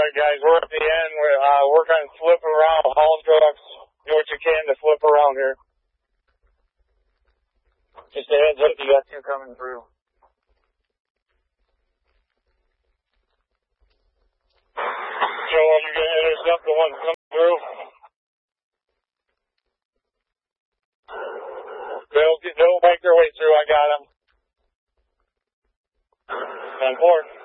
right, guys, we're at the end. We're going to flip around, haul trucks, do what you can to flip around here. Just a heads up, you got two coming through. Joe, are you going to intercept the ones coming through? They'll make their way through. I got them. 10-4.